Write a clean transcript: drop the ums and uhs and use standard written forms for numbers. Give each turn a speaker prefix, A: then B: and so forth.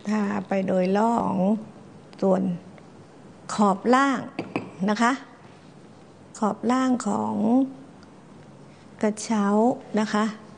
A: ทาไปโดยรอบของส่วนขอบล่างนะคะขอบล่างของกระเช้านะคะ